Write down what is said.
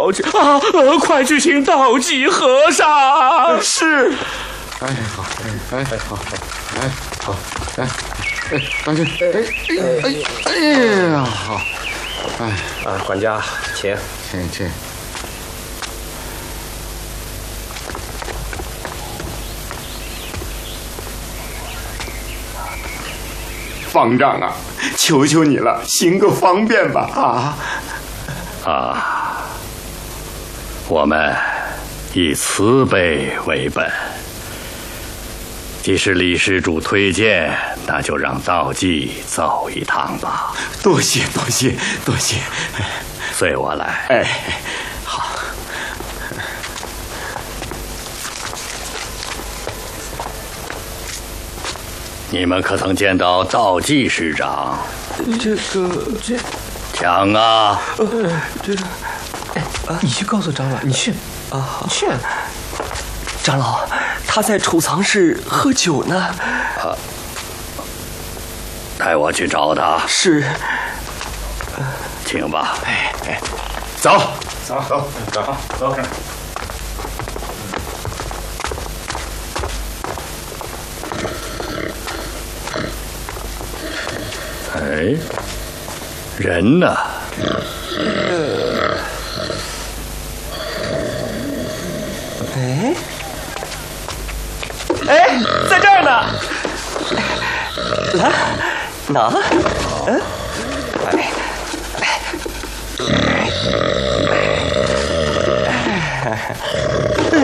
倒计啊！快去请倒计和尚。是。 哎好，哎好，哎好，哎倒计，哎呀好，哎啊，管家，请。 方丈啊，求求你了，行个方便吧我们以慈悲为本，既是李施主推荐，那就让道济走一趟吧。 多谢， 随我来。 哎，好。 你们可曾见到道济师长？讲啊！ 你去告诉长老，你去去。长老，他在储藏室喝酒呢。 带我去找他。 是。 请吧。 走。 哎，人呢？ 哎，在这儿呢。来，拿。